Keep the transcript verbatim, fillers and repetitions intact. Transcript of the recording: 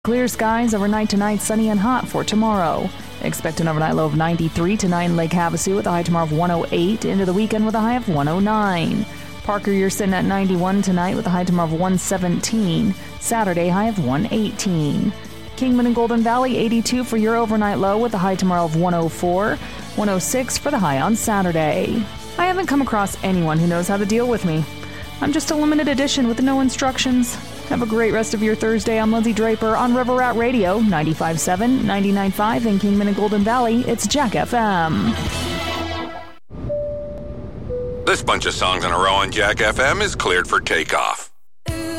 Clear skies overnight tonight, sunny and hot for tomorrow. Expect an overnight low of ninety-three tonight in Lake Havasu with a high tomorrow of one oh eight. Into the weekend with a high of one oh nine. Parker, you're sitting at ninety-one tonight with a high tomorrow of one seventeen. Saturday, high of one eighteen. Kingman and Golden Valley, eighty-two for your overnight low with a high tomorrow of one oh four. one oh six for the high on Saturday. I haven't come across anyone who knows how to deal with me. I'm just a limited edition with no instructions. Have a great rest of your Thursday. I'm Lindsay Draper on River Rat Radio, ninety-five point seven, ninety-nine point five in Kingman and Golden Valley. It's Jack F M. This bunch of songs in a row on Jack F M is cleared for takeoff.